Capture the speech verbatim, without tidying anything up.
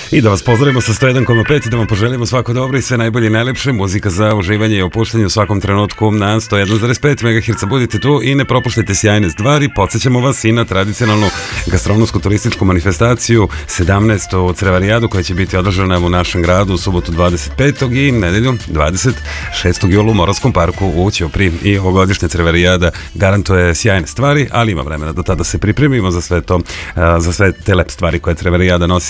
I da vas pozdravimo sa sto jedan zarez pet i da vam poželimo svako dobro i sve najbolje i najlepše. Muzika za uživanje i opuštanje u svakom trenutku na sto jedan zarez pet megaherca. Budite tu i ne propuštajte sjajne stvari. Podsjećamo vas i na tradicionalnu gastronomsku turističku manifestaciju sedamnaestu Crevarijadu koja će biti održana u našem gradu u subotu dvadeset petog i nedelju dvadeset šestog jula u Moravskom parku u Ćupriji. I ovogodišnja Crevarijada garantuje sjajne stvari, ali ima vremena do tada se pripremimo za sve to, za sve te lep stvari koje Crevarijada nosi